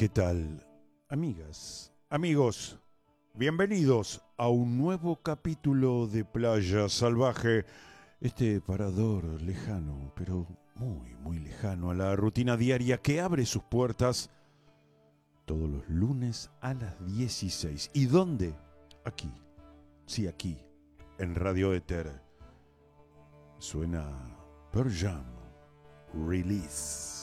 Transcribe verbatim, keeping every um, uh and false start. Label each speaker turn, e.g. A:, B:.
A: ¿Qué tal, amigas, amigos? Bienvenidos a un nuevo capítulo de Playa Salvaje, este parador lejano, pero muy, muy lejano a la rutina diaria que abre sus puertas todos los lunes a las dieciséis. ¿Y dónde? Aquí, sí, aquí, en Radio Éter. Suena Pearl Jam Release.